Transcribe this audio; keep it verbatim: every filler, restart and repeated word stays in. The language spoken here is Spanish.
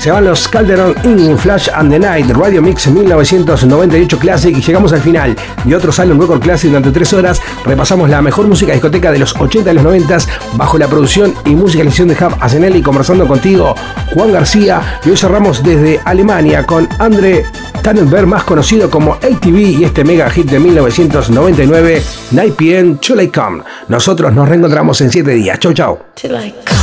Se van los Calderon in Flash and the Night, Radio Mix mil novecientos noventa y ocho Classic, y llegamos al final de otro Salon Record Classic. Durante tres horas repasamos la mejor música discoteca de los ochenta y los noventa bajo la producción y musicalización de Hub Asenelli, conversando contigo, Juan García. Y hoy cerramos desde Alemania con Andre Tannenberg, más conocido como A T V, y este mega hit de mil novecientos noventa y nueve, nueve p m Till I Come. Nosotros nos reencontramos en siete días. Chau, chau.